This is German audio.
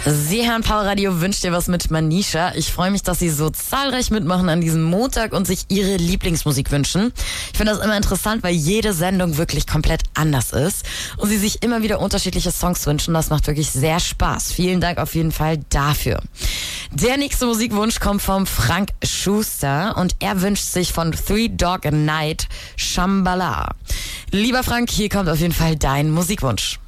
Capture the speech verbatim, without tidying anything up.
Sie hören Power Radio, wünscht dir was mit Manisha. Ich freue mich, dass Sie so zahlreich mitmachen an diesem Montag und sich Ihre Lieblingsmusik wünschen. Ich finde das immer interessant, weil jede Sendung wirklich komplett anders ist und Sie sich immer wieder unterschiedliche Songs wünschen. Das macht wirklich sehr Spaß. Vielen Dank auf jeden Fall dafür. Der nächste Musikwunsch kommt vom Frank Schuster und er wünscht sich von Three Dog Night Shambhala. Lieber Frank, hier kommt auf jeden Fall dein Musikwunsch.